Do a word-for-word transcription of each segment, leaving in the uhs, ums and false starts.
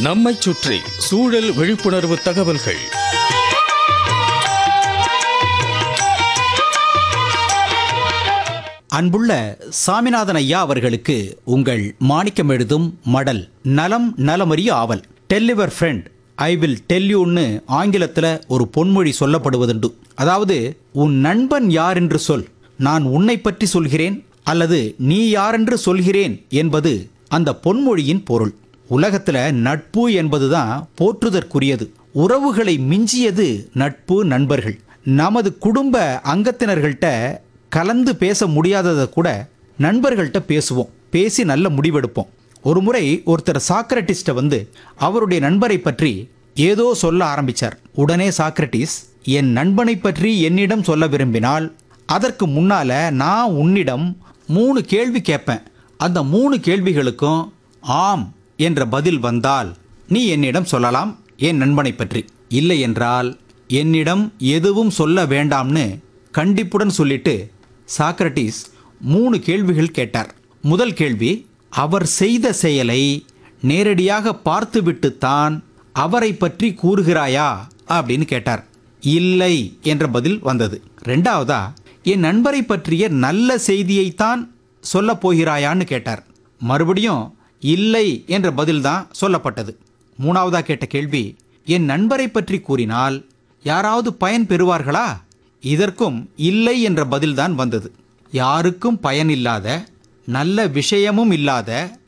நம்மைச் சுற்றி சூழல் விழிப்புணர்வு தகவல்கள். அன்புள்ள சாமிநாதன் ஐயா அவர்களுக்கு உங்கள் மாணிக்கம் எழுதும் மடல். நலம் நலமறிய ஆவல். Tell your friend I will tell யூன்னு ஆங்கிலத்தில் ஒரு பொன்மொழி சொல்லப்படுவதுண்டு. அதாவது, உன் நண்பன் யார் என்று சொல், நான் உன்னை பற்றி சொல்கிறேன், அல்லது நீ யாரென்று சொல்கிறேன் என்பது அந்த பொன்மொழியின் பொருள். உலகத்துல நட்பு என்பதுதான் போற்றுதற்குரியது. உறவுகளை மிஞ்சியது நட்பு, நண்பர்கள். நமது குடும்ப அங்கத்தினர்கள்ட்ட கலந்து பேச முடியாததை கூட நண்பர்கள்ட்ட பேசுவோம், பேசி நல்ல முடிவெடுப்போம். ஒரு முறை ஒருத்தர் சாக்ரட்டிஸ்ட வந்து அவருடைய நண்பரை பற்றி ஏதோ சொல்ல ஆரம்பிச்சார். உடனே சாக்ரட்டிஸ், என் நண்பனை பற்றி என்னிடம் சொல்ல விரும்பினால் அதற்கு முன்னால நான் உன்னிடம் மூணு கேள்வி கேட்பேன். அந்த மூணு கேள்விகளுக்கும் ஆம் என்ற பதில் வந்தால் நீ என்னிடம் சொல்லலாம் என் நண்பனை பற்றி. இல்லை என்றால் என்னிடம் எதுவும் சொல்ல வேண்டாம்னு கண்டிப்புடன் சொல்லிட்டு சாக்ரட்டிஸ் மூணு கேள்விகள் கேட்டார். முதல் கேள்வி, அவர் செய்த செயலை நேரடியாக பார்த்துவிட்டுத்தான் அவரை பற்றி கூறுகிறாயா அப்படின்னு கேட்டார். இல்லை என்ற பதில் வந்தது. ரெண்டாவதா, என் நண்பரை பற்றிய நல்ல செய்தியைத்தான் சொல்ல போகிறாயான்னு கேட்டார். மறுபடியும் இல்லை என்ற பதில்தான் சொல்லப்பட்டது. மூணாவதா கேட்ட கேள்வி, என் நண்பரை பற்றி கூறினால் யாராவது பயன் பெறுவார்களா? இதற்கும் இல்லை என்ற பதில்தான் வந்தது. யாருக்கும் பயனில்லாத, நல்ல விஷயமும் இல்லாத,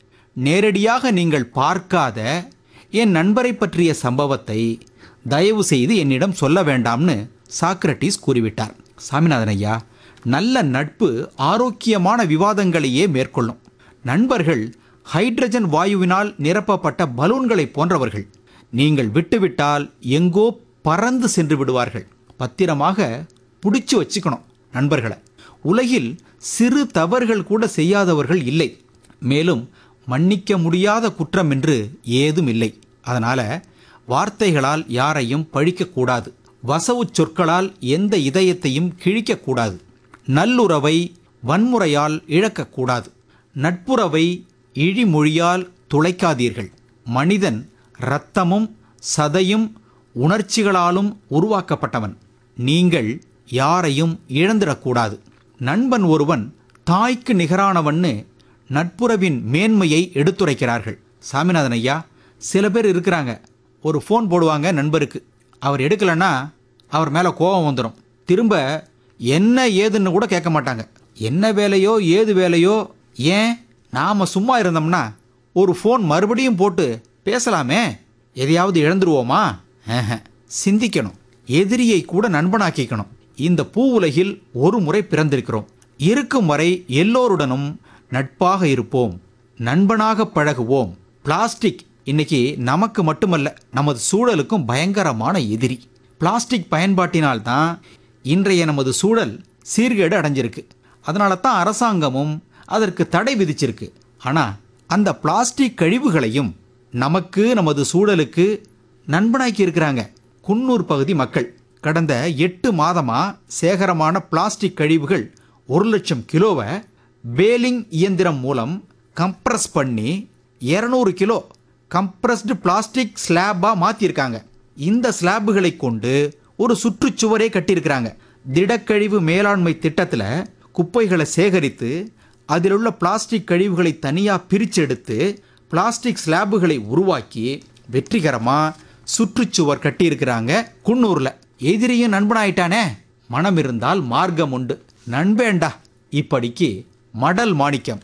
நேரடியாக நீங்கள் பார்க்காத என் நண்பரை பற்றிய சம்பவத்தை தயவு செய்து என்னிடம் சொல்ல வேண்டாம்னு சாக்ரட்டிஸ் கூறிவிட்டார். சாமிநாதன் ஐயா, நல்ல நட்பு ஆரோக்கியமான விவாதங்களையே மேற்கொள்ளும். நண்பர்கள் ஹைட்ரஜன் வாயுவினால் நிரப்பப்பட்ட பலூன்களை போன்றவர்கள். நீங்கள் விட்டுவிட்டால் எங்கோ பறந்து சென்று விடுவார்கள். பத்திரமாக பிடிச்சு வச்சுக்கணும் நண்பர்களை. உலகில் சிறு தவறுகள் கூட செய்யாதவர்கள் இல்லை. மேலும் மன்னிக்க முடியாத குற்றம் என்று ஏதும் இல்லை. அதனால வார்த்தைகளால் யாரையும் பழிக்கக்கூடாது. வசவு சொற்களால் எந்த இதயத்தையும் கிழிக்கக்கூடாது. நல்லுறவை வன்முறையால் இழக்கக்கூடாது. நட்புறவை இழிமொழியால் துளைக்காதீர்கள். மனிதன் இரத்தமும் சதையும் உணர்ச்சிகளாலும் உருவாக்கப்பட்டவன். நீங்கள் யாரையும் இழந்திடக்கூடாது. நண்பன் ஒருவன் தாய்க்கு நிகரானவன்னு நட்புறவின் மேன்மையை எடுத்துரைக்கிறார்கள். சாமிநாதன் ஐயா, சில பேர் இருக்கிறாங்க, ஒரு ஃபோன் போடுவாங்க நண்பருக்கு, அவர் எடுக்கலைன்னா அவர் மேலே கோபம் வந்துடும். திரும்ப என்ன ஏதுன்னு கூட கேட்க மாட்டாங்க. என்ன வேலையோ ஏது வேலையோ, ஏன் நாம் சும்மா இருந்தோம்னா ஒரு ஃபோன் மறுபடியும் போட்டு பேசலாமே, எதையாவது இழந்துருவோமா? சிந்திக்கணும். எதிரியை கூட நண்பனாக்கிக்கணும். இந்த பூ உலகில் ஒரு முறை பிறந்திருக்கிறோம். இருக்கும் வரை எல்லோருடனும் நட்பாக இருப்போம், நண்பனாக பழகுவோம். பிளாஸ்டிக் இன்னைக்கு நமக்கு மட்டுமல்ல, நமது சூழலுக்கும் பயங்கரமான எதிரி. பிளாஸ்டிக் பயன்பாட்டினால்தான் இன்றைய நமது சூழல் சீர்கேடு அடைஞ்சிருக்கு. அதனால தான் அரசாங்கமும் அதற்கு தடை விதிச்சிருக்கு. ஆனால் அந்த பிளாஸ்டிக் கழிவுகளையும் நமக்கு, நமது சூழலுக்கு நண்பனாக்கி இருக்கிறாங்க குன்னூர் பகுதி மக்கள். கடந்த எட்டு மாதமா சேகரமான பிளாஸ்டிக் கழிவுகள் ஒரு லட்சம் கிலோவை பேலிங் இயந்திரம் மூலம் கம்ப்ரஸ் பண்ணி இருநூறு கிலோ கம்ப்ரஸ்டு பிளாஸ்டிக் ஸ்லாபா மாற்றிருக்காங்க. இந்த ஸ்லாபுகளை கொண்டு ஒரு சுற்றுச்சுவரே கட்டியிருக்கிறாங்க. திடக்கழிவு மேலாண்மை திட்டத்தில் குப்பைகளை சேகரித்து அதில் உள்ள பிளாஸ்டிக் கழிவுகளை தனியாக பிரிச்செடுத்து பிளாஸ்டிக் ஸ்லாபுகளை உருவாக்கி வெற்றிகரமாக சுற்றுச்சுவர் கட்டியிருக்கிறாங்க குன்னூரில். எதிரியும் நண்பனாயிட்டானே, மனம் இருந்தால் மார்க்கம் உண்டு. நண்பேண்டா. இப்படிக்கு மடல் மாணிக்கம்.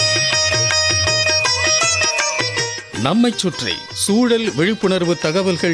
நம்மைச் சுற்றி சூழல் விழிப்புணர்வு தகவல்கள்